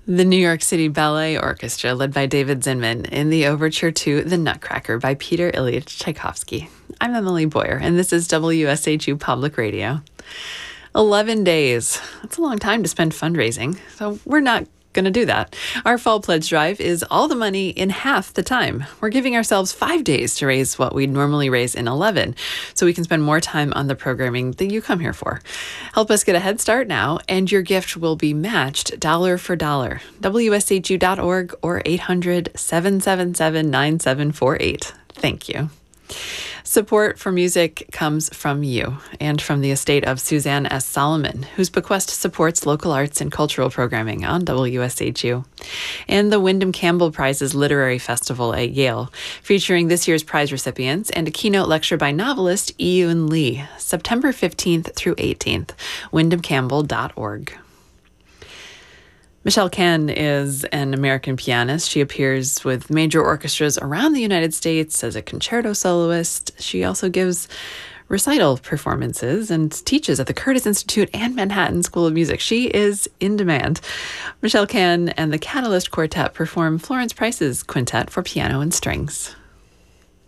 The New York City Ballet Orchestra, led by David Zinman, in the overture to The Nutcracker by Peter Ilyich Tchaikovsky. I'm Emily Boyer, and this is WSHU Public Radio. 11 days. That's a long time to spend fundraising, so we're not going to do that. Our fall pledge drive is all the money in half the time. We're giving ourselves 5 days to raise what we'd normally raise in 11, so we can spend more time on the programming that you come here for. Help us get a head start now, and your gift will be matched dollar for dollar. WSHU.org or 800-777-9748. Thank you. Support for music comes from you and from the estate of Suzanne S. Solomon, whose bequest supports local arts and cultural programming on WSHU. And the Wyndham Campbell Prize's Literary Festival at Yale, featuring this year's prize recipients and a keynote lecture by novelist Iyun Lee, September 15th through 18th, wyndhamcampbell.org. Michelle Ken is an American pianist. She appears with major orchestras around the United States as a concerto soloist. She also gives recital performances and teaches at the Curtis Institute and Manhattan School of Music. She is in demand. Michelle Ken and the Catalyst Quartet perform Florence Price's Quintet for piano and strings.